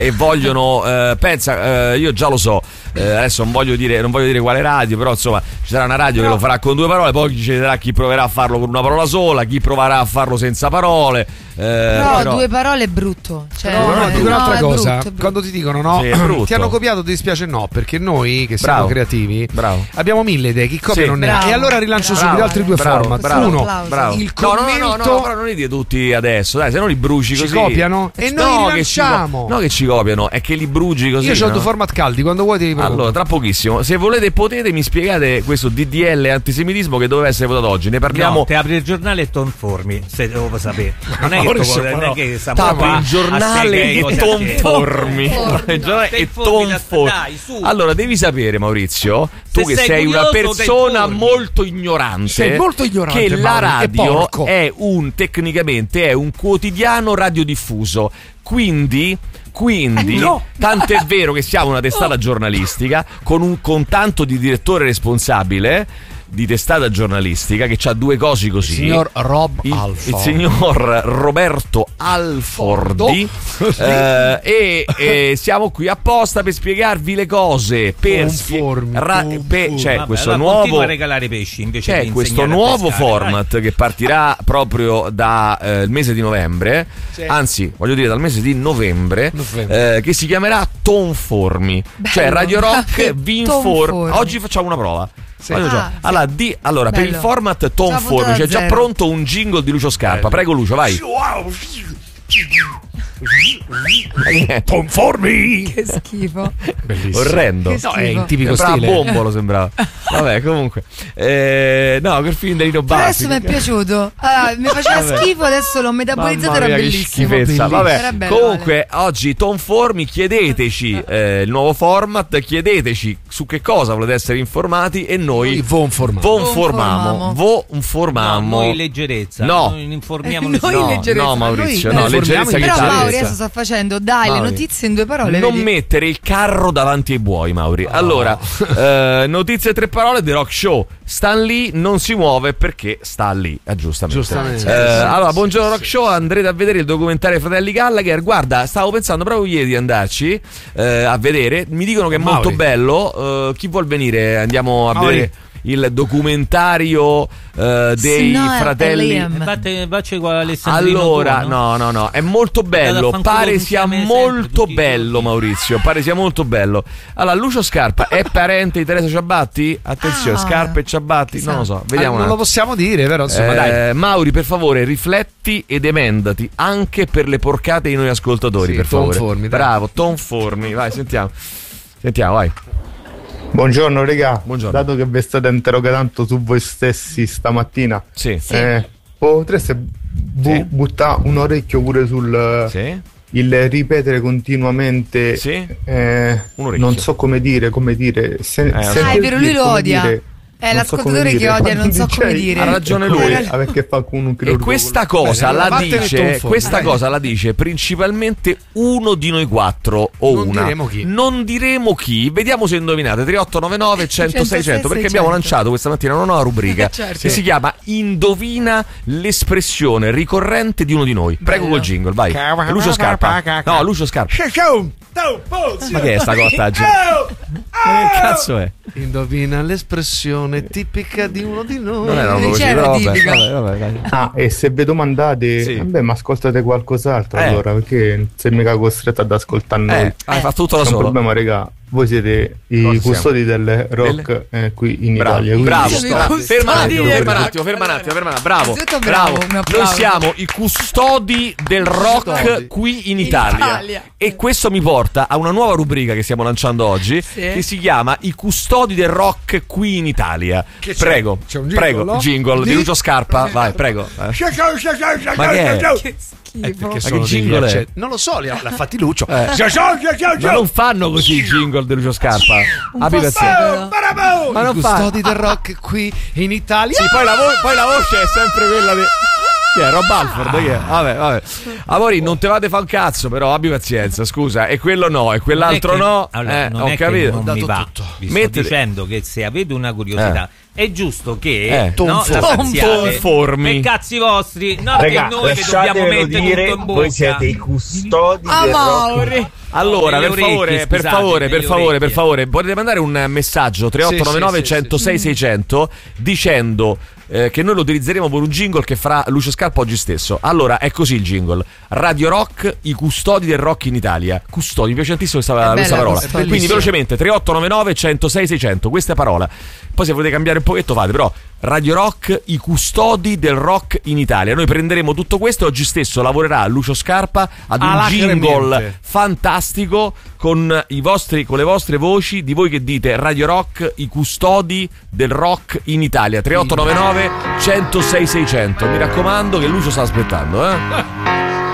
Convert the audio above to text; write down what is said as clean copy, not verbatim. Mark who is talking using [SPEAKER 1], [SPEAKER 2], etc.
[SPEAKER 1] e vogliono pensa, io già lo so, adesso non voglio dire quale radio, però insomma ci sarà una radio che lo farà con 2 parole, poi ci sarà chi proverà a farlo con una parola sola, chi proverà a farlo senza parole.
[SPEAKER 2] Però 2 parole è brutto. Cioè,
[SPEAKER 3] no, dico un'altra cosa.
[SPEAKER 2] È brutto.
[SPEAKER 3] Quando ti dicono no,
[SPEAKER 1] sì,
[SPEAKER 3] ti hanno copiato, ti dispiace no, perché noi che siamo creativi abbiamo 1000 idee, chi copia non ne ha. E allora rilancio subito altri 2 format. Uno, il commento.
[SPEAKER 1] No, però non li dite tutti adesso, dai, se no li bruci così.
[SPEAKER 3] Ci copiano e noi li rilanciamo.
[SPEAKER 1] No, che ci copiano, è che li bruci così.
[SPEAKER 3] Io ho 2 format caldi, quando vuoi ti ripropongo.
[SPEAKER 1] Allora, tra pochissimo, se volete potete mi spiegate questo DDL antisemitismo che doveva essere votato oggi. Ne parliamo.
[SPEAKER 4] No, te apri il giornale e tonformi, se devo sapere. Non è che
[SPEAKER 1] tappi il giornale e tonformi. Allora devi sapere, Maurizio, tu che sei una persona molto ignorante, che la radio tecnicamente è un quotidiano radiodiffuso, quindi tanto è vero che siamo una testata giornalistica con tanto di direttore responsabile di testata giornalistica che ha 2 cosi così.
[SPEAKER 3] Il signor
[SPEAKER 1] il signor Roberto Alfordi e siamo qui apposta per spiegarvi le cose, c'è questo nuovo
[SPEAKER 4] a regalare pesci invece
[SPEAKER 1] c'è questo nuovo format che partirà proprio dal mese di novembre, anzi voglio dire dal mese di novembre. Che si chiamerà Tonformi. Cioè Radio Rock vi informa. Oggi facciamo una prova. Sì. Allora per il format Tonformi c'è già pronto un jingle di Lucio Scarpa. Prego Lucio, vai.
[SPEAKER 3] Tonformi.
[SPEAKER 2] Che schifo.
[SPEAKER 1] Bellissimo. Orrendo.
[SPEAKER 2] No,
[SPEAKER 3] è in tipico stile.
[SPEAKER 1] Bombolo sembrava. Vabbè, comunque quel film di Lino Bassi.
[SPEAKER 2] Adesso mi è piaciuto. Mi faceva schifo, adesso l'ho metabolizzato, era bellissimo.
[SPEAKER 1] Schifezza. Vabbè, comunque oggi Tonformi, chiedeteci il nuovo format, chiedeteci su che cosa volete essere informati e noi
[SPEAKER 3] vi informiamo.
[SPEAKER 4] Noi leggerezza.
[SPEAKER 1] Noi
[SPEAKER 4] informiamo.
[SPEAKER 1] No, Maurizio, no, leggerezza che
[SPEAKER 2] però Mauri adesso sta facendo le notizie in 2 parole.
[SPEAKER 1] Non mettere il carro davanti ai buoi, Mauri. Allora, notizie 3 parole, The Rock Show. Stan Lee non si muove perché sta lì, giustamente. Allora, buongiorno Rock Show, andrete a vedere il documentario Fratelli Gallagher. Guarda, stavo pensando proprio ieri di andarci a vedere. Mi dicono che è molto bello. Chi vuol venire? Andiamo a vedere il documentario dei fratelli. Allora, no, è molto bello. Pare sia molto bello, Maurizio. Pare sia molto bello. Allora, Lucio Scarpa è parente di Teresa Ciabatti? Attenzione, Scarpa e Ciabatti, non lo so, vediamo.
[SPEAKER 3] Non lo possiamo dire, però insomma, dai.
[SPEAKER 1] Mauri, per favore, rifletti ed emendati anche per le porcate di noi ascoltatori, per favore.
[SPEAKER 3] Tonformi,
[SPEAKER 1] bravo, Tonformi. Vai, sentiamo, vai.
[SPEAKER 5] Buongiorno regà,
[SPEAKER 1] buongiorno.
[SPEAKER 5] Dato che vi state interrogando tanto su voi stessi stamattina, potreste buttare un orecchio pure sul il ripetere continuamente, non so come dire,
[SPEAKER 2] è vero, lui lo odia. È l'ascoltatore che odia, non so come dire.
[SPEAKER 1] Ha ragione lui.
[SPEAKER 5] Perché fa un
[SPEAKER 1] e questa cosa la dice principalmente uno di noi 4 o
[SPEAKER 3] non
[SPEAKER 1] una. Non diremo chi. Vediamo se indovinate. 3899 100 600, perché abbiamo lanciato questa mattina una nuova rubrica che si chiama Indovina l'espressione ricorrente di uno di noi. Prego col jingle, vai. Lucio Scarpa. No, Lucio Scarpa. Ma che è sta cosa? Che cazzo è?
[SPEAKER 3] Indovina l'espressione tipica di uno di noi.
[SPEAKER 1] Non era così,
[SPEAKER 5] vabbè. E se vi domandate, ma ascoltate qualcos'altro allora, perché sei mica costretto ad ascoltare noi.
[SPEAKER 1] Hai fatto tutto da solo.
[SPEAKER 5] È un problema, regà. Voi siete i custodi del rock qui in Italia.
[SPEAKER 1] Bravo. Ferma un attimo. Bravo. Noi siamo i custodi del rock qui in Italia. E questo mi porta a una nuova rubrica che stiamo lanciando oggi, che si chiama I custodi del rock qui in Italia. Prego, jingle di Lucio Scarpa. Vai, prego. Ma che è?
[SPEAKER 3] Perché sono
[SPEAKER 1] jingle
[SPEAKER 3] non lo so, l'ha fatti Lucio.
[SPEAKER 1] Ma non fanno così i jingle di Lucio Scarpa.
[SPEAKER 3] Ma non custodi del rock qui in Italia.
[SPEAKER 1] Sì, poi la voce è sempre quella di Rob Halford, chi è? Vabbè. Amori, non te vate fa un cazzo, però abbi pazienza, scusa. E quello no, e quell'altro no.
[SPEAKER 4] Allora, non
[SPEAKER 1] ho
[SPEAKER 4] è
[SPEAKER 1] capito.
[SPEAKER 4] Che non mi va. Vi sto dicendo che se avete una curiosità è giusto che la
[SPEAKER 1] informi.
[SPEAKER 4] per cazzi vostri, non che noi che dobbiamo mettere tutto in bocca.
[SPEAKER 6] Voi siete i custodi del rock.
[SPEAKER 1] Allora, per favore, potete mandare un messaggio 3899 106 600 dicendo che noi lo utilizzeremo per un jingle che farà Lucio Scarpa oggi stesso. Allora, è così il jingle: Radio Rock, i custodi del rock in Italia. Custodi, mi piace tantissimo questa parola. Quindi velocemente 3899 106 600, questa parola. Poi se volete cambiare un pochetto fate, però Radio Rock, i custodi del rock in Italia. Noi prenderemo tutto questo e oggi stesso lavorerà Lucio Scarpa ad un jingle fantastico con le vostre voci di voi che dite Radio Rock, i custodi del rock in Italia. 3899 106 600. Mi raccomando che Lucio sta aspettando,